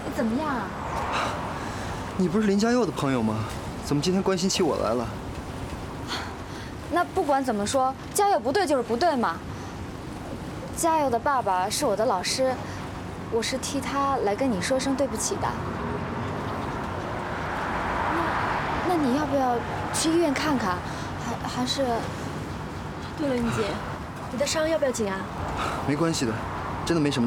你怎么样啊？ 你不是林嘉佑的朋友吗？怎么今天关心起我来了？ 那不管怎么说，嘉佑不对就是不对嘛。嘉佑的爸爸是我的老师，我是替他来跟你说声对不起的。那你要不要去医院看看？还是？ 对了，云姐，你的伤要不要紧啊？ 没关系的，真的没什么。